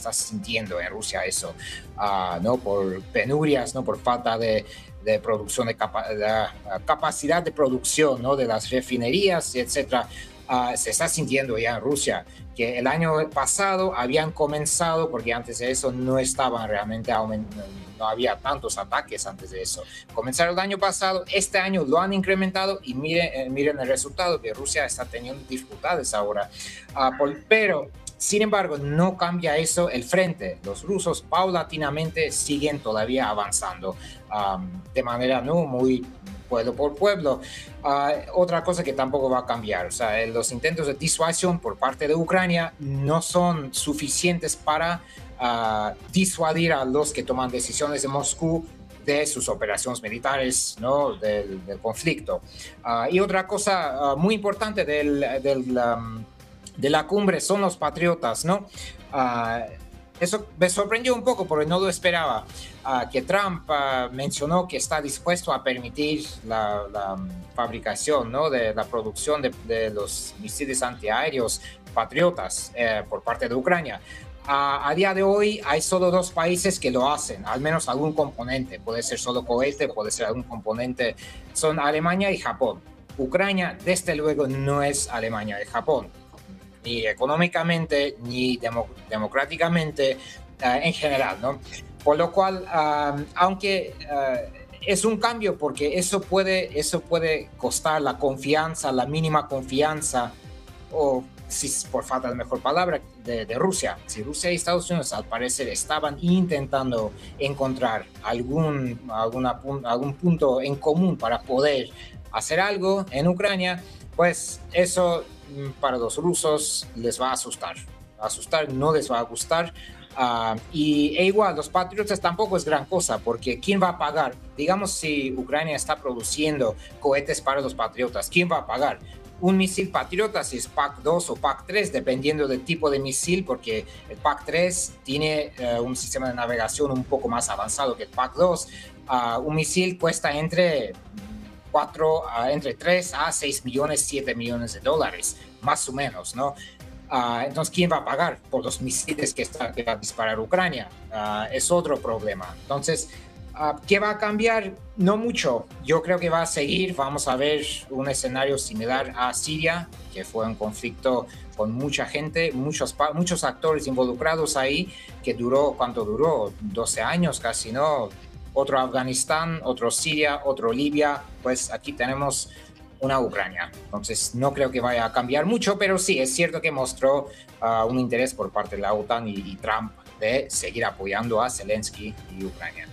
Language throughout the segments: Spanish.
está sintiendo en Rusia eso, ¿no? Por penurias, ¿no? Por falta de producción, de capacidad de producción, ¿no? De las refinerías, etcétera. Se está sintiendo ya en Rusia, que el año pasado habían comenzado, porque antes de eso no estaban realmente no había tantos ataques antes de eso. Comenzaron el año pasado, este año lo han incrementado y miren el resultado, que Rusia está teniendo dificultades ahora. Pero sin embargo, no cambia eso el frente. Los rusos paulatinamente siguen todavía avanzando de manera no muy pueblo por pueblo. Otra cosa que tampoco va a cambiar, o sea, los intentos de disuasión por parte de Ucrania no son suficientes para disuadir a los que toman decisiones de Moscú de sus operaciones militares, ¿no? del conflicto. Y otra cosa muy importante de la cumbre son los patriotas, ¿no? Eso me sorprendió un poco porque no lo esperaba, que Trump mencionó que está dispuesto a permitir la fabricación, ¿no? de la producción de los misiles antiaéreos patriotas por parte de Ucrania. A día de hoy hay solo 2 países que lo hacen, al menos algún componente, puede ser solo cohete, puede ser algún componente, son Alemania y Japón. Ucrania, desde luego, no es Alemania y Japón, ni económicamente, ni democráticamente, en general, ¿no? Por lo cual, aunque es un cambio, porque eso puede costar la confianza, la mínima confianza, o si por falta de mejor palabra, de Rusia. Si Rusia y Estados Unidos al parecer estaban intentando encontrar algún punto en común para poder hacer algo en Ucrania, pues eso para los rusos les va a asustar, no les va a gustar. E igual, los patriotas tampoco es gran cosa, porque ¿quién va a pagar? Digamos, si Ucrania está produciendo cohetes para los patriotas, ¿quién va a pagar? Un misil patriota, si es PAC-2 o PAC-3, dependiendo del tipo de misil, porque el PAC-3 tiene un sistema de navegación un poco más avanzado que el PAC-2. Un misil cuesta entre 3 a 6 millones, 7 millones de dólares, más o menos, ¿no? Entonces, ¿quién va a pagar por los misiles que va a disparar Ucrania? Es otro problema. Entonces, ¿qué va a cambiar? No mucho. Yo creo que va a seguir. Vamos a ver un escenario similar a Siria, que fue un conflicto con mucha gente, muchos actores involucrados ahí, que duró, ¿cuánto duró? 12 años casi, ¿no? Otro Afganistán, otro Siria, otro Libia. Pues aquí tenemos una Ucrania. Entonces, no creo que vaya a cambiar mucho, pero sí, es cierto que mostró un interés por parte de la OTAN y Trump de seguir apoyando a Zelensky y Ucrania.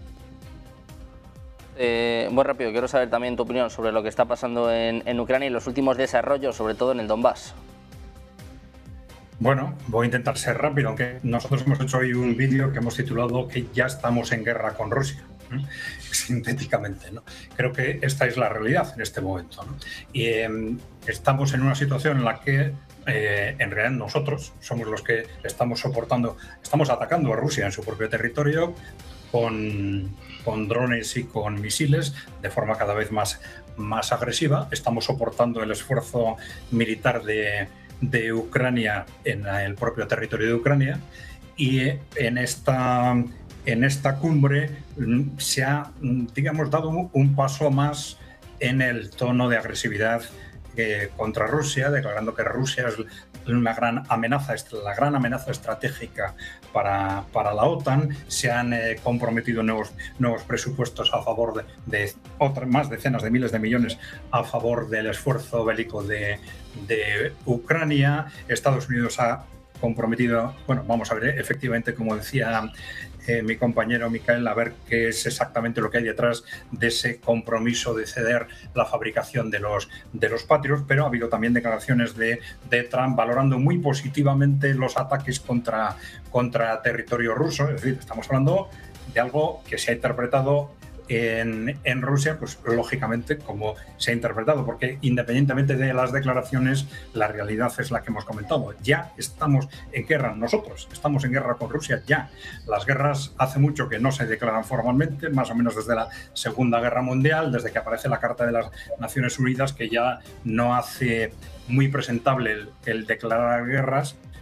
Muy rápido, quiero saber también tu opinión sobre lo que está pasando en Ucrania y los últimos desarrollos, sobre todo en el Donbass. Bueno, voy a intentar ser rápido, aunque nosotros hemos hecho hoy un vídeo que hemos titulado que ya estamos en guerra con Rusia, sintéticamente, ¿no? Creo que esta es la realidad en este momento, ¿no? Y estamos en una situación en la que en realidad nosotros somos los que estamos atacando a Rusia en su propio territorio con drones y con misiles de forma cada vez más agresiva. Estamos soportando el esfuerzo militar de Ucrania en el propio territorio de Ucrania, y en esta cumbre se ha, digamos, dado un paso más en el tono de agresividad contra Rusia, declarando que Rusia es una gran amenaza, la gran amenaza estratégica para la OTAN. Se han comprometido nuevos presupuestos a favor de otras más decenas de miles de millones a favor del esfuerzo bélico de Ucrania. Estados Unidos ha comprometido, bueno, vamos a ver efectivamente, como decía mi compañero Michael, a ver qué es exactamente lo que hay detrás de ese compromiso de ceder la fabricación de los Patriot, pero ha habido también declaraciones de Trump valorando muy positivamente los ataques contra territorio ruso. Es decir, estamos hablando de algo que se ha interpretado en Rusia, pues lógicamente como se ha interpretado, porque independientemente de las declaraciones, la realidad es la que hemos comentado. Ya estamos en guerra, nosotros estamos en guerra con Rusia ya. Las guerras hace mucho que no se declaran formalmente, más o menos desde la Segunda Guerra Mundial, desde que aparece la Carta de las Naciones Unidas, que ya no hace muy presentable el declarar guerras,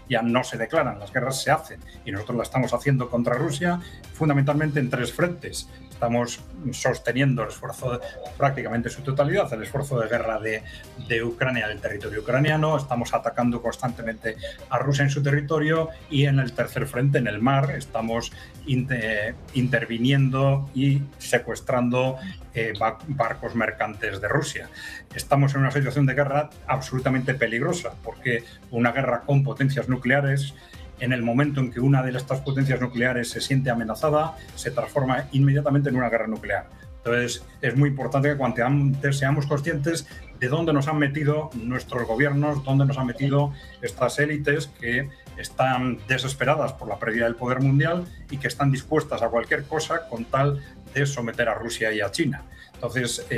ya no se declaran, las guerras se hacen, y nosotros la estamos haciendo contra Rusia fundamentalmente en 3 frentes. Estamos sosteniendo el esfuerzo, prácticamente su totalidad, el esfuerzo de guerra de Ucrania, del territorio ucraniano. Estamos atacando constantemente a Rusia en su territorio, y en el tercer frente, en el mar, estamos interviniendo y secuestrando barcos mercantes de Rusia. Estamos en una situación de guerra absolutamente peligrosa, porque una guerra con potencias nucleares, en el momento en que una de estas potencias nucleares se siente amenazada, se transforma inmediatamente en una guerra nuclear. Entonces, es muy importante que cuanto antes seamos conscientes de dónde nos han metido nuestros gobiernos, dónde nos han metido estas élites que están desesperadas por la pérdida del poder mundial y que están dispuestas a cualquier cosa con tal de someter a Rusia y a China. Entonces,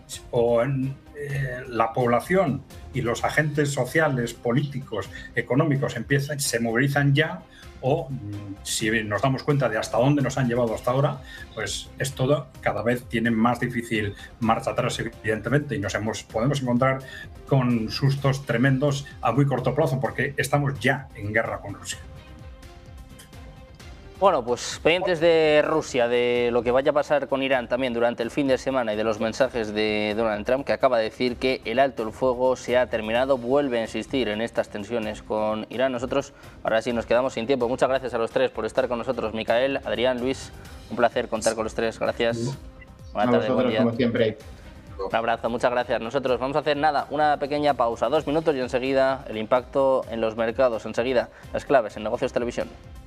la población y los agentes sociales, políticos, económicos se movilizan ya, o si nos damos cuenta de hasta dónde nos han llevado hasta ahora, pues esto cada vez tiene más difícil marcha atrás, evidentemente, y podemos encontrar con sustos tremendos a muy corto plazo, porque estamos ya en guerra con Rusia. Bueno, pues pendientes de Rusia, de lo que vaya a pasar con Irán también durante el fin de semana, y de los mensajes de Donald Trump, que acaba de decir que el alto el fuego se ha terminado, vuelve a insistir en estas tensiones con Irán. Nosotros ahora sí nos quedamos sin tiempo. Muchas gracias a los 3 por estar con nosotros. Micael, Adrián, Luis, un placer contar con los 3. Gracias. Buenas tardes, buen día. Como siempre. Un abrazo, muchas gracias. Nosotros vamos a hacer una pequeña pausa, 2 minutos, y enseguida el impacto en los mercados, enseguida las claves en Negocios Televisión.